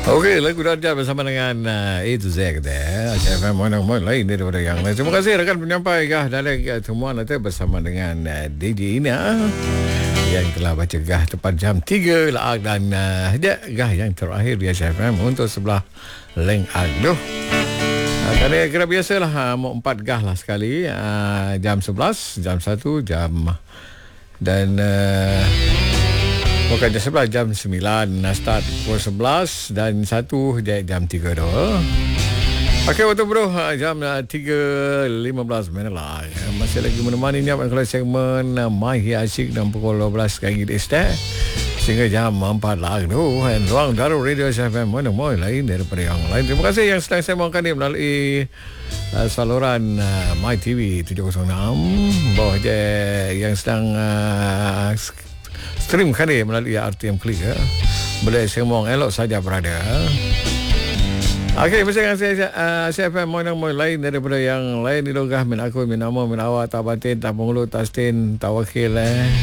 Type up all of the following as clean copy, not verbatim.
Okey, lagu Darjah bersama dengan A to Z kata SFM mana lain daripada yang lain. Terima kasih rakan penyampai dalam temuan nanti bersama dengan DJ Ina yang telah baca tepat jam 3 lah dan yang terakhir di SFM untuk sebelah link tu. Kerana kira biasalah mau 4 lah sekali, jam 11, jam 1, jam dan bukan jam 11, jam 9 start pukul 11 dan 1 jam 3 tu. Okey, waktu bro, jam 3.15 minit lah. Masih lagi menemani ni kalau segmen My Asyik dan pukul 12 kali di start sehingga jam 4 lah tu. Dan ruang Daru Radio SFM mana lain daripada yang lain. Terima kasih yang sedang saya mahukan melalui saluran My TV 706 bawah je yang sedang stream kan dia melalui RTM Klik boleh semua elok saja berada. Okey, bersama saya SFM mana lain daripada yang lain di logah min aku min nama min awak tak batin tak pengulut tak stin tak wakil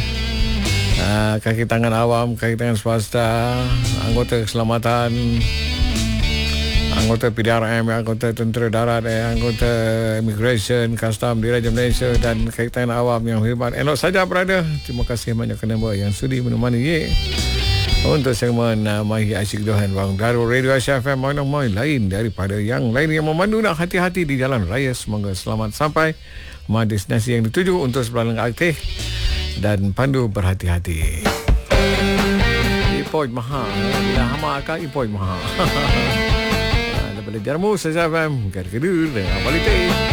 kaki tangan awam, kaki tangan swasta, anggota keselamatan, anggota PDRM, anggota tentera darat, anggota immigration, custom, Diraja Malaysia dan kaitan awam yang hormat. Elok saja berada. Terima kasih banyak kerana yang sudi menemani untuk segmen My Asyik Dohan Bang Daru Radio SFM mana lain daripada yang lain yang memandu nak hati-hati di jalan raya. Semoga selamat sampai destinasi yang dituju untuk sebelah lengkap aktif dan pandu berhati-hati. Ipoi mahal. Bila hama akan ipoi mahal. Daripada Jarmu SFM, kedua-kedua, balik